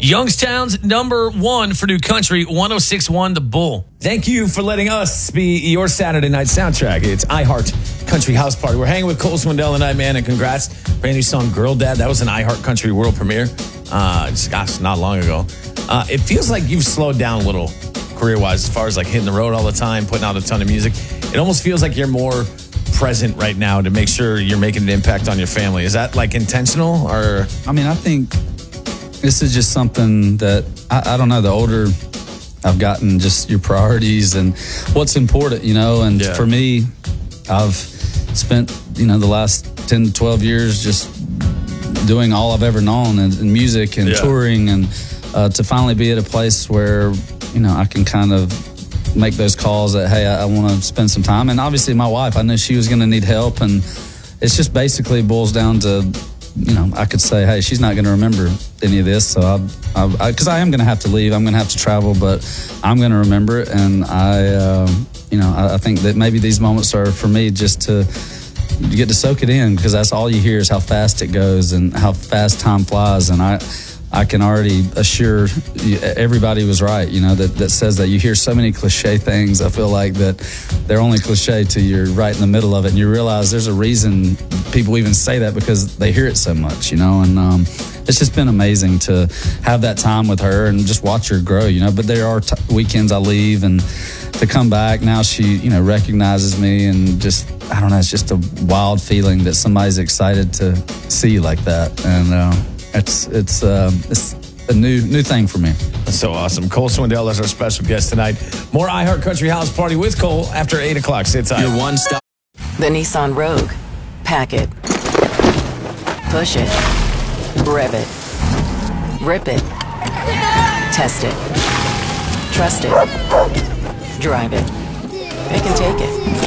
Youngstown's number one for new country, 106.1 The Bull. Thank you for letting us be your Saturday night soundtrack. It's iHeart Country House Party. We're hanging with Cole Swindell tonight, man, and congrats. Brand new song, Girl Dad. That was an iHeart Country world premiere. Not long ago. It feels like you've slowed down a little career-wise as far as like hitting the road all the time, putting out a ton of music. It almost feels like you're more present right now to make sure you're making an impact on your family. Is that like intentional or? I mean, I think this is just something that I don't know. The older I've gotten, just your priorities and what's important, and for me, I've spent the last 10 to 12 years just doing all I've ever known in music and touring, and to finally be at a place where I can kind of make those calls that, hey, I want to spend some time. And obviously my wife, I knew she was going to need help, and it's just basically boils down to I could say, hey, she's not going to remember any of this, so because I am going to have to leave, I'm going to have to travel, but I'm going to remember it. And I think that maybe these moments are for me just to get to soak it in, because that's all you hear is how fast it goes and how fast time flies. And I can already assure everybody was right, that says that. You hear so many cliche things, I feel like, that they're only cliche till you're right in the middle of it, and you realize there's a reason people even say that, because they hear it so much, and it's just been amazing to have that time with her and just watch her grow, but there are weekends I leave, and to come back now, she recognizes me, and just, I don't know, it's just a wild feeling that somebody's excited to see you like that. And it's a new thing for me. That's so awesome. Cole Swindell is our special guest tonight. More iHeart Country House Party with Cole after 8 o'clock. Sit tight. Your one stop. The Nissan Rogue. Pack it. Push it. Rev it. Rip it. Test it. Trust it. Drive it. Pick and take it.